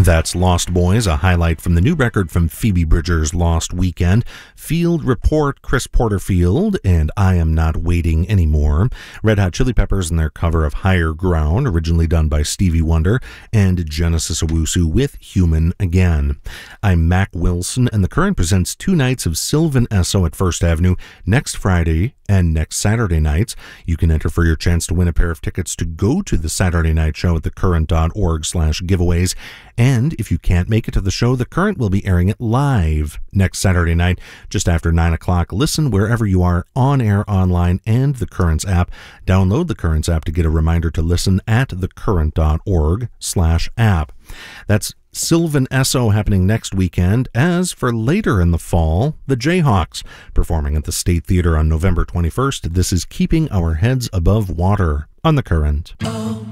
That's Lost Boys, a highlight from the new record from Phoebe Bridgers' Lost Weekend. Field Report, Chris Porterfield, and I Am Not Waiting Anymore. Red Hot Chili Peppers and their cover of Higher Ground, originally done by Stevie Wonder, and Genesis Owusu with Human Again. I'm Mac Wilson, and The Current presents 2 nights of Sylvan Esso at First Avenue next Friday and next Saturday nights. You can enter for your chance to win a pair of tickets to go to the Saturday night show at thecurrent.org/giveaways. And if you can't make it to the show, The Current will be airing it live next Saturday night, just after 9 o'clock. Listen wherever you are, on air, online, and The Current's app. Download The Current's app to get a reminder to listen at thecurrent.org/app. That's Sylvan Esso happening next weekend. As for later in the fall, the Jayhawks performing at the State Theater on November 21st. This is Keeping Our Heads Above Water on The Current. Oh.